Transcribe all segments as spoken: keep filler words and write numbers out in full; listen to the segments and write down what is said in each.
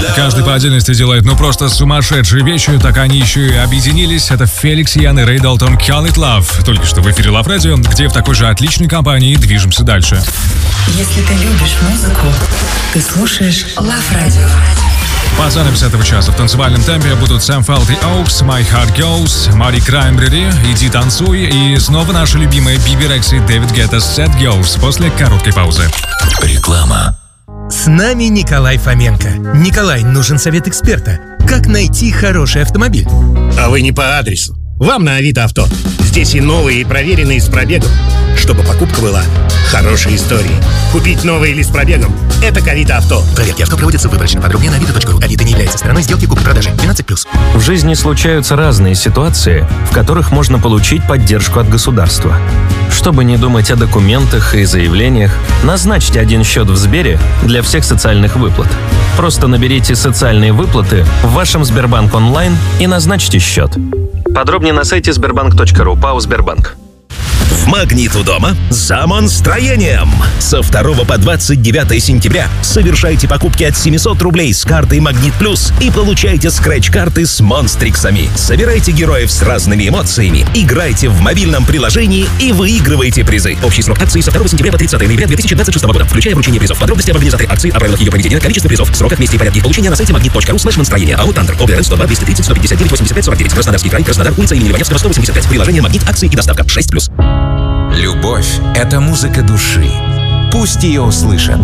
Каждый по отдельности делает ну просто сумасшедшие вещи, так они еще и объединились. Это Феликс Ян и Рэй Далтон Call It Love. Только что в эфире Love Radio, где в такой же отличной компании движемся дальше. Если ты любишь музыку, ты слушаешь Love Radio. Пацаны с этого часа в танцевальном темпе будут Сэм Фелд и Оукс, My Heart Goes, Мари Краймбрери, Иди танцуй и снова наши любимые Биби Рекс и Дэвид Гетта Sad Girls после короткой паузы. Реклама. С нами Николай Фоменко. Николай, нужен совет эксперта. Как найти хороший автомобиль? А вы не по адресу. Вам на Авито Авто. Здесь и новые, и проверенные с пробегом. Чтобы покупка была хорошей историей. Купить новый или с пробегом – это к Авито Авто. Проверки авто проводятся выборочно. Подробнее на авито точка ру. Авито не является стороной сделки купли-продажи. двенадцать плюс. В жизни случаются разные ситуации, в которых можно получить поддержку от государства. Чтобы не думать о документах и заявлениях, назначьте один счет в Сбере для всех социальных выплат. Просто наберите «Социальные выплаты» в вашем Сбербанк онлайн и назначьте счет. Подробнее на сайте сбербанк точка ру. ПАО «Сбербанк». В «Магнит» у дома за монстроением. Со второго по двадцать девятое сентября совершайте покупки от семисот рублей с картой «Магнит Плюс» и получайте скретч-карты с монстриксами. Собирайте героев с разными эмоциями, играйте в мобильном приложении и выигрывайте призы. Общий срок акции со второго сентября по тридцатое ноября две тысячи двадцать шестого года, включая вручение призов. Подробности об организаторе акции, о правилах ее проведения, количество призов, сроках, месте и порядке получения на сайте магнит точка ру слэш монстроение. АО «Тандер». ОБРН сто два двести тридцать сто пятьдесят девять восемьдесят пять сорок девять. Краснодарский край, Краснодар, улица имени Иваневского, сто восемьдесят пять. Приложение «Магнит», акции и доставка шесть плюс. Любовь — это музыка души. Пусть ее услышат.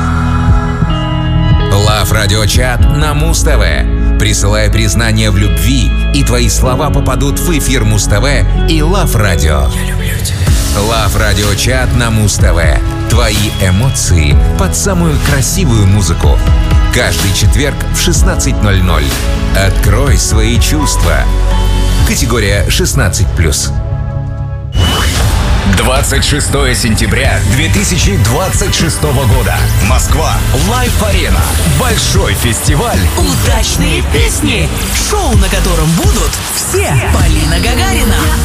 Love Radio Chat на Муз-ТВ. Присылай признание в любви, и твои слова попадут в эфир Муз-ТВ и Love Radio. Я люблю тебя. Love Radio Chat на Муз-ТВ. Твои эмоции под самую красивую музыку. Каждый четверг в шестнадцать ноль ноль. Открой свои чувства. Категория шестнадцать плюс. двадцать шестое сентября две тысячи двадцать шестого года. Москва. Лайв-арена. Большой фестиваль. Удачные песни. Шоу, на котором будут все. Полина Гагарина.